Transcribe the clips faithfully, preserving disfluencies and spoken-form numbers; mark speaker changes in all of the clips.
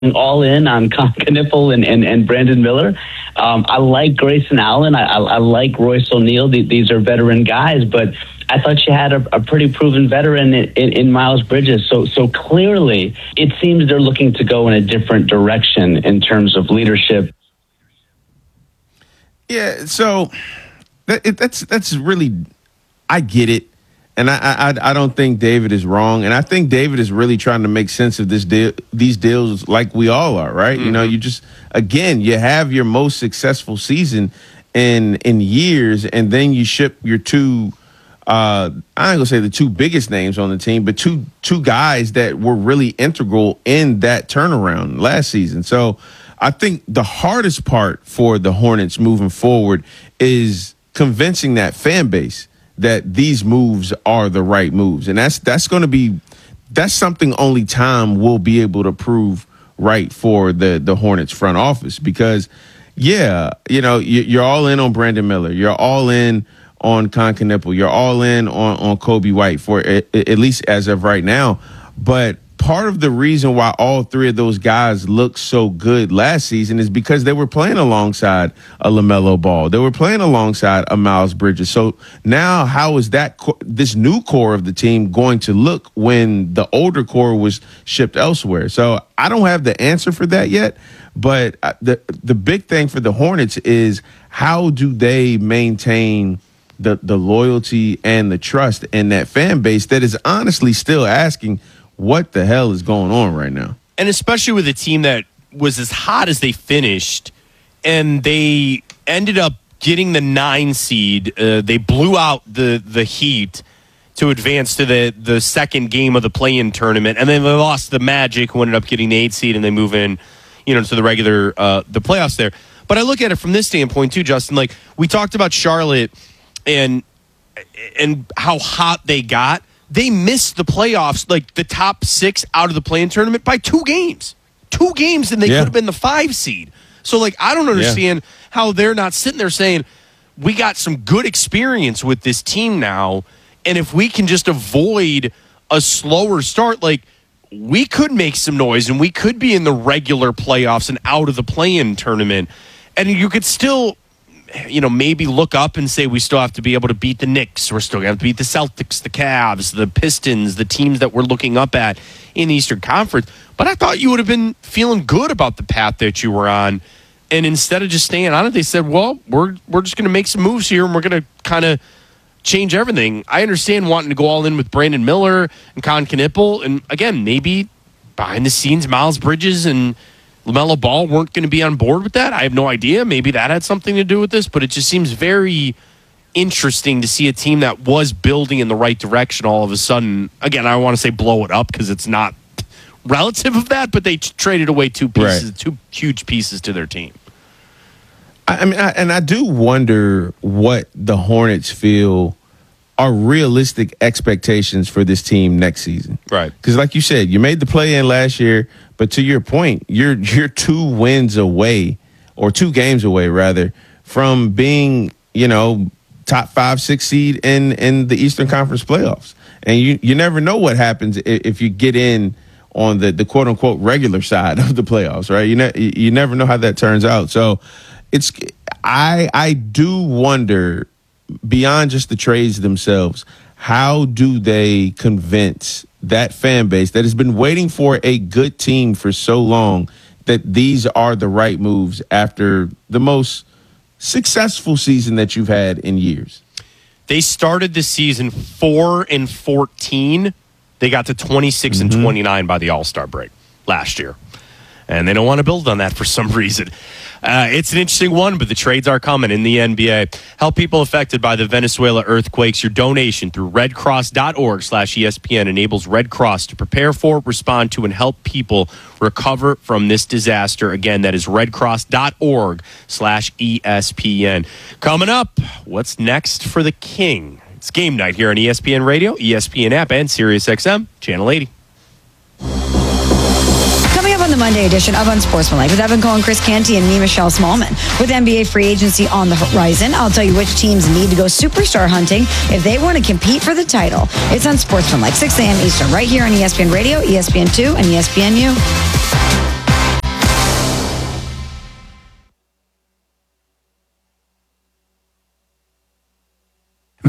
Speaker 1: all in on Con Kniffel and, and, and Brandon Miller. Um, I like Grayson Allen. I, I, I like Royce O'Neal. These are veteran guys, but I thought you had a, a pretty proven veteran in, in, in Miles Bridges. So, so clearly, it seems they're looking to go in a different direction in terms of leadership.
Speaker 2: Yeah, so that, it, that's that's really, I get it. And I, I I don't think David is wrong. And I think David is really trying to make sense of this deal, these deals like we all are, right? Mm-hmm. You know, you just, again, you have your most successful season in in years, and then you ship your two, uh, I ain't going to say the two biggest names on the team, but two two guys that were really integral in that turnaround last season. So I think the hardest part for the Hornets moving forward is convincing that fan base that these moves are the right moves. And that's that's going to be that's something only time will be able to prove right for the, the Hornets front office. Because, yeah, you know, you're all in on Brandon Miller. You're all in on Con Kniffel. You're all in on, on Coby White, for at least as of right now. But part of the reason why all three of those guys looked so good last season is because they were playing alongside a LaMelo Ball. They were playing alongside a Miles Bridges. So now how is that co- this new core of the team going to look when the older core was shipped elsewhere? So I don't have the answer for that yet. But the the big thing for the Hornets is how do they maintain the the loyalty and the trust in that fan base that is honestly still asking, what the hell is going on right now?
Speaker 3: And especially with a team that was as hot as they finished, and they ended up getting the nine seed. Uh, they blew out the the Heat to advance to the, the second game of the play-in tournament, and then they lost the Magic, who ended up getting the eight seed, and they move in, you know, to the regular uh, the playoffs there. But I look at it from this standpoint too, Justin. Like we talked about Charlotte and and how hot they got. They missed the playoffs, like the top six out of the play-in tournament by two games. Two games, and they yeah. could have been the five seed. So, like, I don't understand yeah. how they're not sitting there saying, we got some good experience with this team now, and if we can just avoid a slower start, like, we could make some noise, and we could be in the regular playoffs and out of the play-in tournament. And you could still, you know, maybe look up and say we still have to be able to beat the Knicks. We're still going to have to beat the Celtics, the Cavs, the Pistons, the teams that we're looking up at in the Eastern Conference. But I thought you would have been feeling good about the path that you were on. And instead of just staying on it, they said, well, we're we're just going to make some moves here, and we're going to kind of change everything. I understand wanting to go all in with Brandon Miller and Con Kniffel. And, again, maybe behind the scenes, Miles Bridges and LaMelo Ball weren't going to be on board with that. I have no idea. Maybe that had something to do with this, but it just seems very interesting to see a team that was building in the right direction all of a sudden. Again, I don't want to say blow it up because it's not relative of that, but they t- traded away two pieces, right. two huge pieces to their team.
Speaker 2: I mean, I, and I do wonder what the Hornets feel are realistic expectations for this team next season.
Speaker 3: Right.
Speaker 2: Because like you said, you made the play-in last year, but to your point, you're you're two wins away, or two games away, rather, from being, you know, top five, six seed in, in the Eastern Conference playoffs. And you, you never know what happens if, if you get in on the, the quote-unquote regular side of the playoffs, right? You, ne- you never know how that turns out. So it's I I do wonder, beyond just the trades themselves, how do they convince that fan base that has been waiting for a good team for so long that these are the right moves after the most successful season that you've had in years?
Speaker 3: They started the season four and fourteen. They got to twenty-six mm-hmm. and twenty-nine by the All-Star break last year. And they don't want to build on that for some reason. Uh, it's an interesting one, but the trades are coming in the N B A. Help people affected by the Venezuela earthquakes. Your donation through redcross.org slash ESPN enables Red Cross to prepare for, respond to, and help people recover from this disaster. Again, that is redcross.org slash ESPN. Coming up, what's next for the King? It's game night here on E S P N Radio, E S P N app, and SiriusXM, Channel eighty.
Speaker 4: Coming up on the Monday edition of Unsportsmanlike with Evan Cohen, Chris Canty, and me, Michelle Smallman. With N B A free agency on the horizon, I'll tell you which teams need to go superstar hunting if they want to compete for the title. It's Unsportsmanlike, six a.m. Eastern, right here on E S P N Radio, E S P N two, and E S P N U.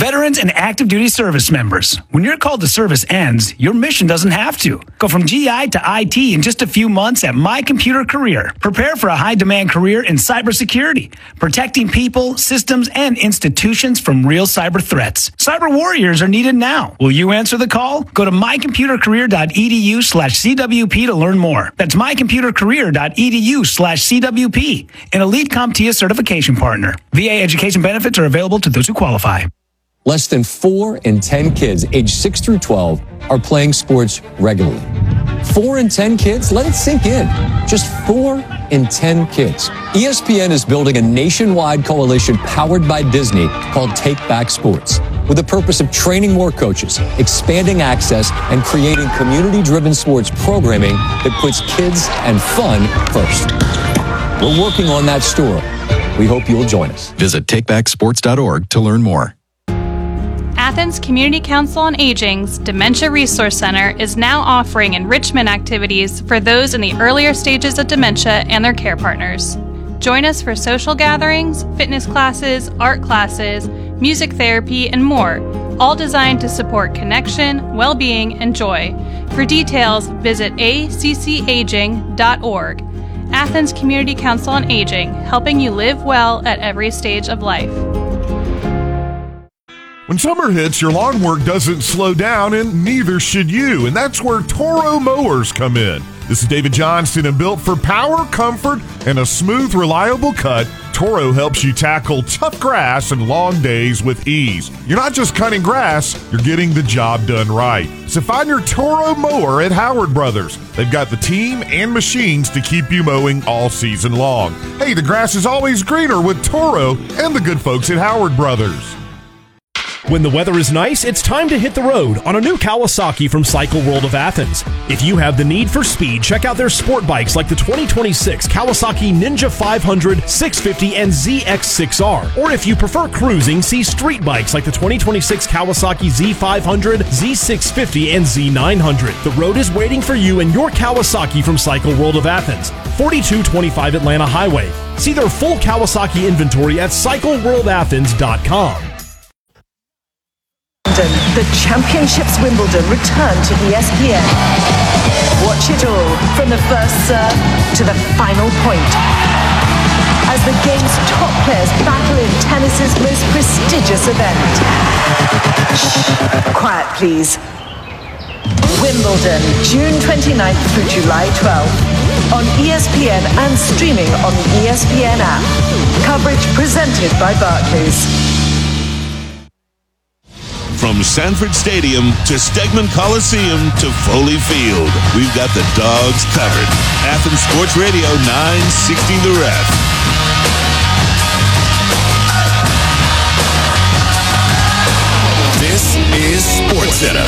Speaker 5: Veterans and active duty service members, when your call to service ends, your mission doesn't have to. Go from G I to I T in just a few months at My Computer Career. Prepare for a high-demand career in cybersecurity, protecting people, systems, and institutions from real cyber threats. Cyber warriors are needed now. Will you answer the call? Go to mycomputercareer.edu slash CWP to learn more. That's mycomputercareer.edu slash CWP, an Elite CompTIA certification partner. V A education benefits are available to those who qualify.
Speaker 6: Less than four in ten kids aged six through twelve are playing sports regularly. Four in ten kids? Let it sink in. Just four in ten kids. E S P N is building a nationwide coalition powered by Disney called Take Back Sports, with the purpose of training more coaches, expanding access, and creating community-driven sports programming that puts kids and fun first. We're working on that story. We hope you'll join us.
Speaker 7: Visit take back sports dot org to learn more.
Speaker 8: Athens Community Council on Aging's Dementia Resource Center is now offering enrichment activities for those in the earlier stages of dementia and their care partners. Join us for social gatherings, fitness classes, art classes, music therapy, and more, all designed to support connection, well-being, and joy. For details, visit a c c aging dot org. Athens Community Council on Aging, helping you live well at every stage of life.
Speaker 9: When summer hits, your lawn work doesn't slow down, and neither should you. And that's where Toro Mowers come in. This is David Johnston, and built for power, comfort, and a smooth, reliable cut, Toro helps you tackle tough grass and long days with ease. You're not just cutting grass, you're getting the job done right. So find your Toro mower at Howard Brothers. They've got the team and machines to keep you mowing all season long. Hey, the grass is always greener with Toro and the good folks at Howard Brothers.
Speaker 10: When the weather is nice, it's time to hit the road on a new Kawasaki from Cycle World of Athens. If you have the need for speed, check out their sport bikes like the twenty twenty-six Kawasaki Ninja five hundred, six fifty, and Z X six R. Or if you prefer cruising, see street bikes like the twenty twenty-six Kawasaki Z five hundred, Z six fifty, and Z nine hundred. The road is waiting for you and your Kawasaki from Cycle World of Athens, forty-two twenty-five Atlanta Highway. See their full Kawasaki inventory at cycle world athens dot com.
Speaker 11: The Championships Wimbledon return to E S P N. Watch it all from the first serve to the final point, as the game's top players battle in tennis's most prestigious event. Shh, quiet please. Wimbledon, June twenty-ninth through July twelfth, on E S P N and streaming on the E S P N app. Coverage presented by Barclays.
Speaker 12: From Sanford Stadium to Stegman Coliseum to Foley Field, we've got the dogs covered. Athens Sports Radio nine sixty The Ref. This is SportsCenter.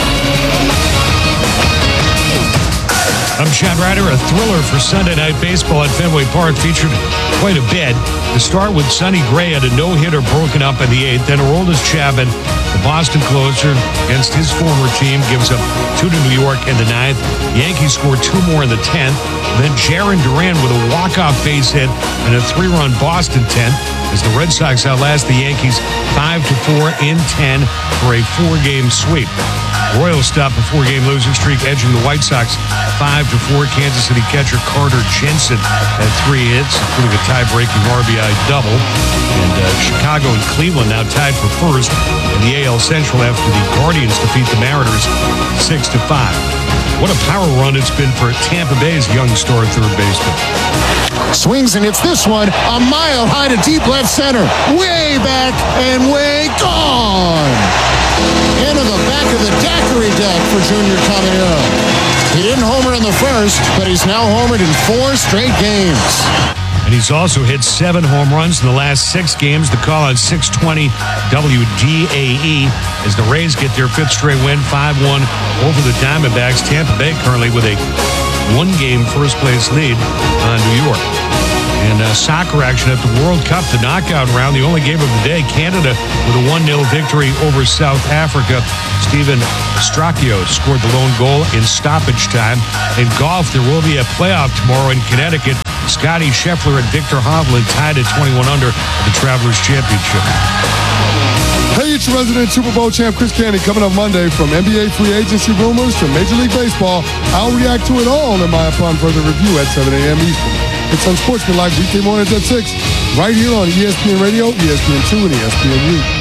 Speaker 13: I'm Chad Ryder. A thriller for Sunday Night Baseball at Fenway Park featured quite a bit. The start with Sonny Gray had a no-hitter broken up in the eighth. Then Aroldis Chapman, the Boston closer, against his former team, gives up two to New York in the ninth. Yankees scored two more in the tenth. Then Jarren Duran with a walk-off base hit and a three-run Boston tenth as the Red Sox outlast the Yankees five to four in ten for a four-game sweep. Royals stopped a four-game losing streak, edging the White Sox five to four. Kansas City catcher Carter Jensen had three hits, including a tie-breaking R B I double. And uh, Chicago and Cleveland now tied for first in the A L Central after the Guardians defeat the Mariners six to five. What a power run it's been for Tampa Bay's young star third baseman.
Speaker 14: Swings and it's this one, a mile high to deep left center. Way back and way gone. Into the back of the daiquiri deck for Junior Caminero. He didn't homer in the first, but he's now homered in four straight games.
Speaker 13: And he's also hit seven home runs in the last six games. The call on six twenty W D A E as the Rays get their fifth straight win, five one over the Diamondbacks. Tampa Bay currently with a one-game first-place lead on New York. And uh, soccer action at the World Cup, the knockout round, the only game of the day. Canada with a one nil victory over South Africa. Steven Stracchio scored the lone goal in stoppage time. In golf, there will be a playoff tomorrow in Connecticut. Scotty Scheffler and Victor Hovland tied at twenty-one under at the Travelers Championship.
Speaker 15: Hey, it's your resident Super Bowl champ, Chris Canty, coming up Monday. From N B A free agency rumors to Major League Baseball, I'll react to it all in my upon further review at seven a.m. Eastern. It's Unsportsmanlike weekday mornings at six, right here on E S P N Radio, E S P N two, and E S P N U.